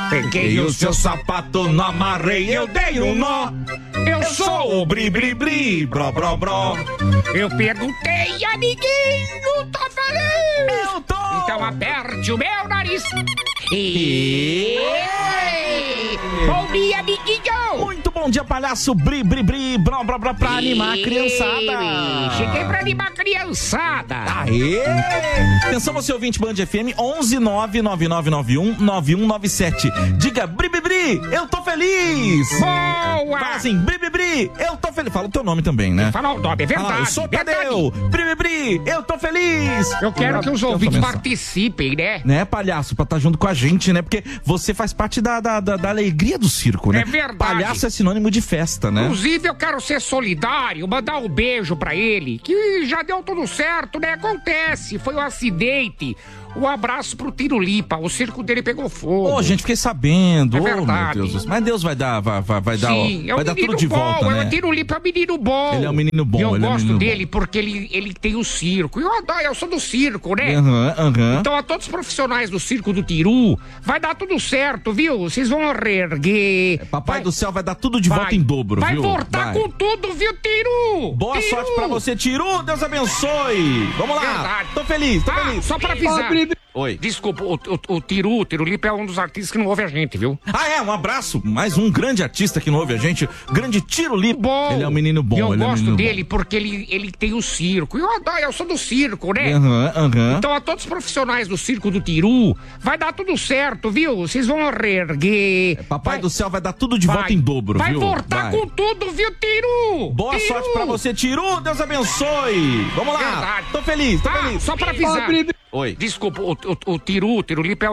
Peguei o seu sapato, não amarrei, eu dei um nó. Eu sou o bri, bri, bri, bro, bro, bro. Eu perguntei, amiguinho, tá feliz? Eu tô! Então aperte o meu nariz. Bom dia, amiguinho! Muito bom dia, palhaço, bri, bri, bri, bro, bro, bro, pra animar a criançada. Cheguei pra animar a criançada. Aê! Atenção, você ouvinte Band FM 11999919197. Diga, bri, bri, bri, eu tô feliz! Boa! Fala assim, bri, bri, bri, eu tô feliz. Fala o teu nome também, né? Fala o nome, é verdade. Fala, eu sou Tadeu, bri, bri, bri, eu tô feliz! Eu quero que os ouvintes começar. participem, né? Né, palhaço, pra estar junto com a gente, né? Porque você faz parte da alegria do circo, né? É verdade. Palhaço é sinônimo de festa, né? Inclusive, eu quero ser solidário, mandar um beijo pra ele, que já deu tudo certo, né? Acontece, foi um acidente. Um abraço pro Tirulipa, o circo dele pegou fogo. Ô, gente, fiquei sabendo. É Ô, verdade. meu Deus. Mas Deus vai dar, vai dar, Sim, ó, vai dar tudo de volta, né? O Tirulipa é um menino bom. Ele é um menino bom, E eu ele é um gosto menino dele porque ele tem o circo. Eu sou do circo, né? Aham. Então, a todos os profissionais do circo do Tiru, vai dar tudo certo, viu? Vocês vão reerguer. Papai do céu vai dar tudo de volta em dobro, vai viu? voltar com tudo, viu, Tiru? Boa Tiru! sorte pra você, Tiru. Deus abençoe. Vamos lá. Verdade. Tô feliz. Só pra avisar. Oi. Desculpa, o Tirulipa é um dos artistas que não ouve a gente, viu? Um abraço. Mais um grande artista que não ouve a gente. Grande Tirulipa. Bom. Ele é um menino bom. E eu ele é um gosto menino dele porque ele tem o circo. Eu sou do circo, né? Aham. Então, a todos os profissionais do circo do Tiru, vai dar tudo certo, viu? Vocês vão reerguer. Papai do céu vai dar tudo de volta em dobro, vai viu? Voltar com tudo, viu, Tiru? Boa Tiru! sorte pra você, Tiru. Deus abençoe. Vamos lá. Verdade. Tô feliz. Só pra avisar. Oi. Desculpa, o Tirulipa é